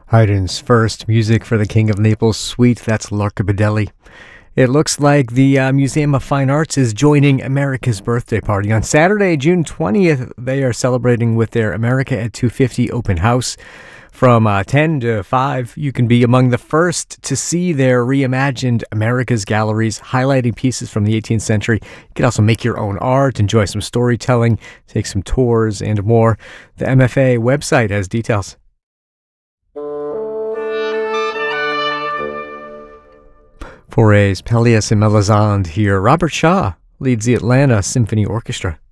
Haydn's first music for the King of Naples suite, that's Larca Badelli. It looks like the Museum of Fine Arts is joining America's birthday party. On Saturday, June 20th, they are celebrating with their America at 250 open house. From 10 to 5, you can be among the first to see their reimagined America's galleries, highlighting pieces from the 18th century. You can also make your own art, enjoy some storytelling, take some tours, and more. The MFA website has details. Fauré's Pelléas et Mélisande here. Robert Shaw leads the Atlanta Symphony Orchestra.